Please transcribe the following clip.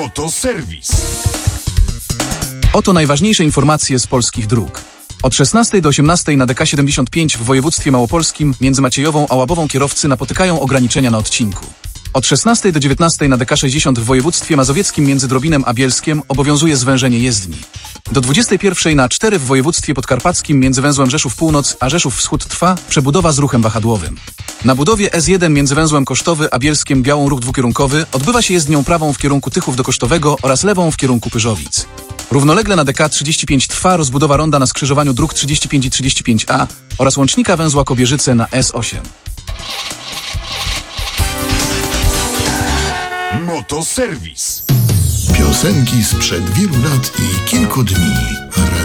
Motoserwis. Oto najważniejsze informacje z polskich dróg. Od 16 do 18 na DK 75 w województwie małopolskim między Maciejową a Łabową kierowcy napotykają ograniczenia na odcinku. Od 16 do 19 na DK 60 w województwie mazowieckim między Drobinem a Bielskiem obowiązuje zwężenie jezdni. Do 21 na 4 w województwie podkarpackim między węzłem Rzeszów Północ a Rzeszów Wschód trwa przebudowa z ruchem wahadłowym. Na budowie S1 między węzłem Kosztowy a Bielskiem Białą ruch dwukierunkowy odbywa się jezdnią prawą w kierunku Tychów do Kosztowego oraz lewą w kierunku Pyrzowic. Równolegle na DK 35 trwa rozbudowa ronda na skrzyżowaniu dróg 35 i 35A oraz łącznika węzła Kobierzyce na S8. Motoserwis. Piosenki sprzed wielu lat i kilku dni.